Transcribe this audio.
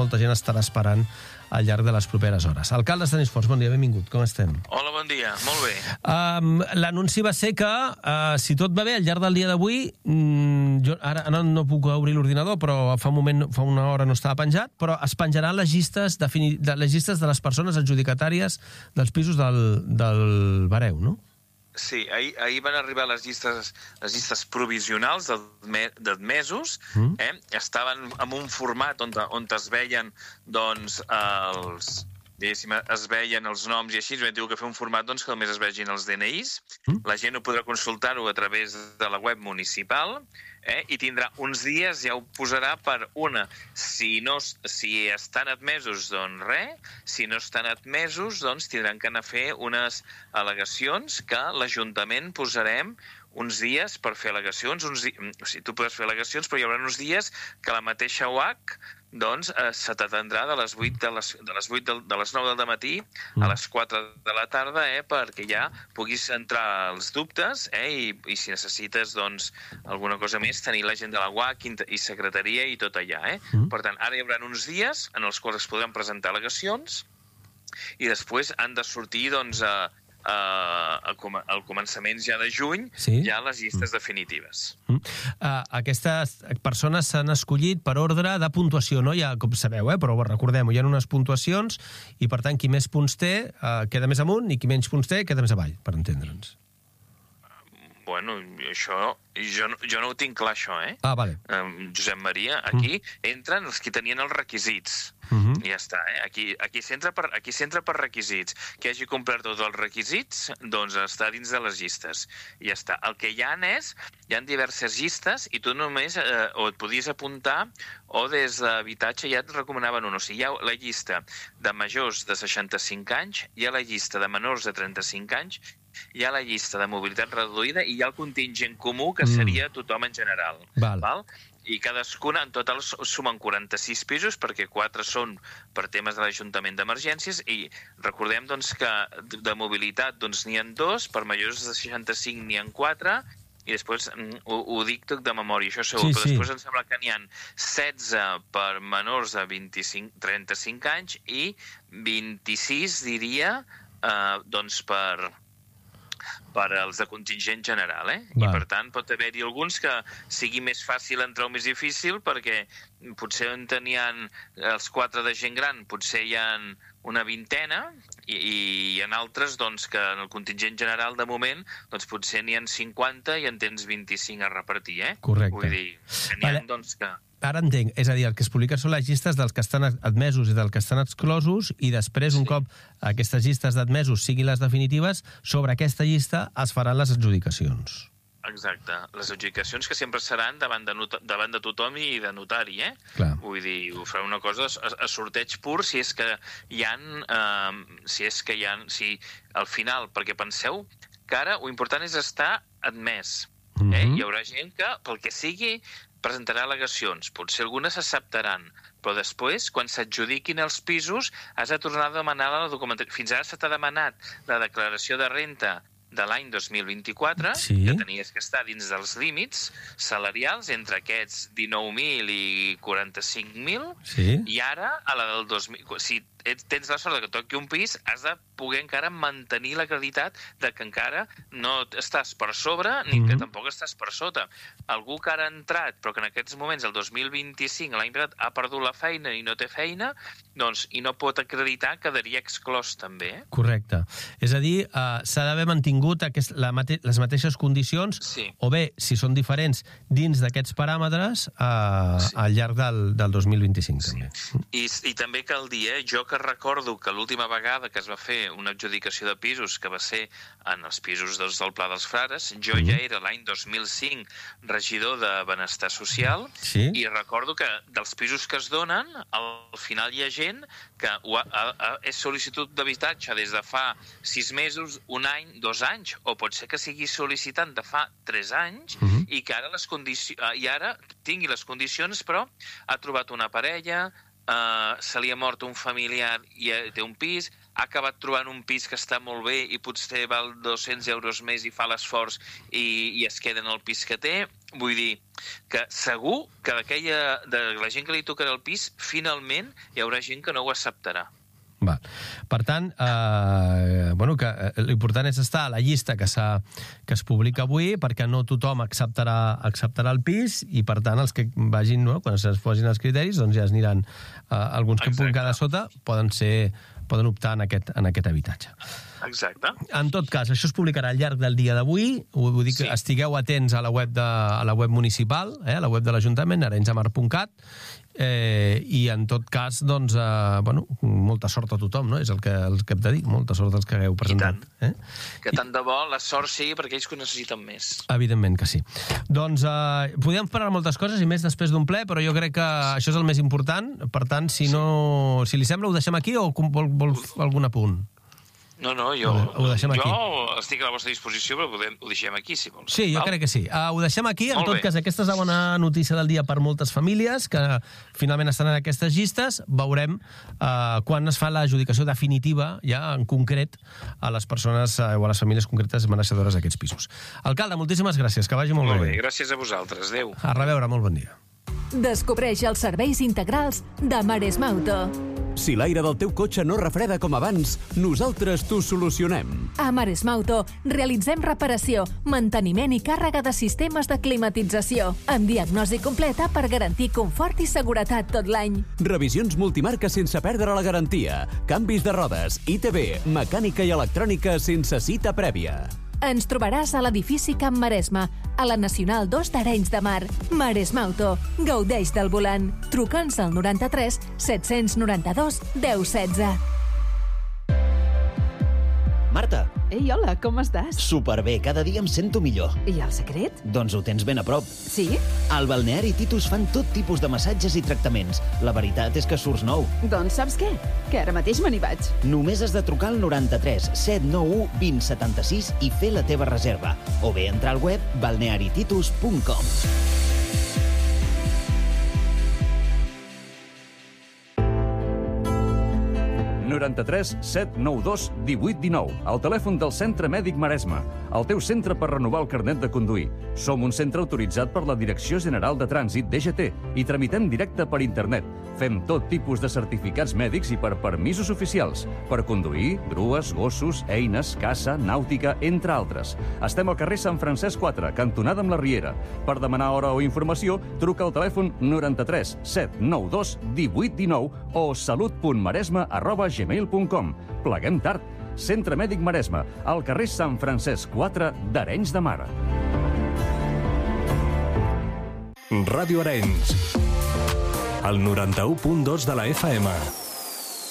molta gent estarà esperant al llarg de les properes hores. Alcalde Estanisforç, bon dia, benvingut, com estem? Hola, bon dia, molt bé. L'anunci va ser que, si tot va bé, al llarg del dia d'avui, jo ara no puc obrir l'ordinador, però fa una hora no estava penjat, però es penjaran les llistes de les persones adjudicatàries dels pisos del Bareu, no? Sí, ahir van arribar les llistes provisionals d'admesos, estaven en un format on es veien, doncs, es veien els noms i així, vam dir que fer un format doncs, que només es vegin els DNIs, la gent ho podrà consultar-ho a través de la web municipal, i tindrà uns dies, ja ho posarà per una. Si estan admesos, doncs res. Si no estan admesos, doncs tindran que anar a fer unes al·legacions que l'Ajuntament posarem uns dies per fer al·legacions. O sigui, tu podràs fer al·legacions, però hi haurà uns dies que la mateixa UAC doncs se t'atendrà de les 9 del matí a les 4 de la tarda perquè ja puguis entrar els dubtes i si necessites doncs alguna cosa més, tenir la gent de la UAC i secretaria i tot allà. Per tant, ara hi haurà uns dies en els quals es podran presentar al·legacions i després han de sortir doncs al començament ja de juny ja les llistes definitives. Aquestes persones s'han escollit per ordre de puntuació, no? Ja, com sabeu, però recordem-ho, hi ha unes puntuacions i, per tant, qui més punts té queda més amunt i qui menys punts té queda més avall, per entendre'ns. Bueno, això... Jo no ho tinc clar, això, vale. Josep Maria, aquí entren els que tenien els requisits. I ja està, Aquí s'entra per requisits. Qui hagi complert tots els requisits, doncs està dins de les llistes. I ja està. El que hi ha diverses llistes i tu només o et podies apuntar o des d'habitatge ja et recomanaven un. O sigui, hi ha la llista de majors de 65 anys, hi ha la llista de menors de 35 anys, hi ha la llista de mobilitat reduïda i hi ha el contingent comú, que seria tothom en general. Val? I cadascuna, en total, sumen 46 pisos, perquè 4 són per temes de l'Ajuntament d'Emergències, i recordem doncs, que de mobilitat n'hi ha 2, per majors de 65 n'hi ha 4, i després ho dic tot de memòria, això segur, però després em sembla que n'hi ha 16 per menors de 35 anys i 26, diria, doncs per als de contingent general, I per tant pot haver-hi alguns que sigui més fàcil entrar o més difícil, perquè potser on tenien els 4 de gent gran, potser hi ha una vintena, i hi ha altres doncs, que en el contingent general de moment doncs, potser n'hi ha 50 i en tens 25 a repartir, Correcte. Vull dir, que n'hi ha doncs que... Ara entenc, és a dir, el que es publica són les llistes dels que estan admesos i dels que estan exclosos, i després, un cop aquestes llistes d'admesos siguin les definitives, sobre aquesta llista es faran les adjudicacions. Exacte. Les adjudicacions que sempre seran davant de tothom i de notari, Clar. Vull dir, ho farà una cosa a sorteig pur si és que hi ha... Si al final, perquè penseu que ara ho important és estar admès. Hi haurà gent que, pel que sigui, presentarà al·legacions. Potser algunes s'acceptaran, però després, quan s'adjudiquin els pisos, has de tornar a demanar la documentació. Fins ara se t'ha demanat la declaració de renta de l'any 2024, que tenies que estar dins dels límits salarials, entre aquests 19.000 i 45.000, i ara, a la del 2000... Si tens la sort que toqui un pis, has de poder encara mantenir l'acreditat de que encara no estàs per sobre ni que tampoc estàs per sota. Algú que ara ha entrat, però que en aquests moments, el 2025, l'any passat, ha perdut la feina i no té feina, doncs, i no pot acreditar, quedaria exclòs també. Correcte. És a dir, s'ha d'haver mantingut les mateixes condicions, o bé, si són diferents, dins d'aquests paràmetres al llarg del 2025. També. I també cal dir, jo que recordo que l'última vegada que es va fer una adjudicació de pisos, que va ser en els pisos del Pla dels Frares, jo ja era l'any 2005 regidor de Benestar Social, i recordo que dels pisos que es donen, al final hi ha gent que és sol·licitud d'habitatge des de fa 6 mesos, 1 any, 2 anys, o pot ser que sigui sol·licitant de fa 3 anys, i que ara tingui les condicions, però ha trobat una parella, se li ha mort un familiar i té un pis, ha acabat trobant un pis que està molt bé i potser val 200 euros més i fa l'esforç i es queda en el pis que té. Vull dir que segur que de la gent que li tocarà el pis, finalment hi haurà gent que no ho acceptarà. Val. Per tant, l'important és estar a la llista que es publica avui, perquè no tothom acceptarà el pis, i per tant els que vagin, quan es posin els criteris, doncs ja es aniran. Alguns que puguin quedar sota poden optar en aquest habitatge. Exacte. En tot cas, això es publicarà al llarg del dia d'avui. Vull dir que estigueu atents a la web municipal, a la web de l'Ajuntament, arenysdemar.cat, i en tot cas, doncs, molta sort a tothom, no? És el que hem de dir, molta sort als que hagueu presentat. Que tant de bo la sort sigui per aquells que ho necessiten més. Evidentment que sí. Doncs podem parlar moltes coses i més després d'un ple, però jo crec que això és el més important. Per tant, si li sembla, ho deixem aquí o vol algun apunt? No, jo estic a la vostra disposició, però ho deixem aquí, si vols. Sí, jo crec que sí. Ho deixem aquí. En tot cas, aquesta és la bona notícia del dia per moltes famílies que finalment estan en aquestes llistes. Veurem quan es fa l'adjudicació definitiva, ja en concret, a les persones o a les famílies concretes mereixedores d'aquests pisos. Alcalde, moltíssimes gràcies. Que vagi molt bé. Molt bé, gràcies a vosaltres. Adéu. A reveure, molt bon dia. Descobreix els serveis integrals de Maresma Auto. Si l'aire del teu cotxe no refreda com abans, nosaltres t'ho solucionem. A Maresma Auto realitzem reparació, manteniment i càrrega de sistemes de climatització, amb diagnosi completa per garantir confort i seguretat tot l'any. Revisions multimarca sense perdre la garantia, canvis de rodes, ITV, mecànica i electrònica sense cita prèvia. Ens trobaràs a l'edifici Camp Maresma, a la Nacional 2 d'Arenys de Mar. Maresma Auto. Gaudeix del volant. Truca'ns al 93 792 1016. Marta. Ei, hola, com estàs? Superbé, cada dia em sento millor. I el secret? Doncs ho tens ben a prop. Sí? Al balneari Titus fan tot tipus de massatges i tractaments. La veritat és que surts nou. Doncs saps què? Que ara mateix me n'hi vaig. Només has de trucar al 93 791 2076 i fer la teva reserva. O bé entrar al web balnearititus.com. 93 792 1819, el telèfon del Centre Mèdic Maresme, el teu centre per renovar el carnet de conduir. Som un centre autoritzat per la Direcció General de Trànsit, DGT, i tramitem directe per internet. Fem tot tipus de certificats mèdics i per permisos oficials, per conduir, grues, gossos, eines, caça, nàutica, entre altres. Estem al carrer Sant Francesc 4, cantonada amb la Riera. Per demanar hora o informació, truca al telèfon 93 792 1819 o salut.maresme@gmail.com. Pleguem tard. Centre Mèdic Maresme, al carrer Sant Francesc 4 d'Arenys de Mar. Ràdio Arenys, el 91.2 de la FM.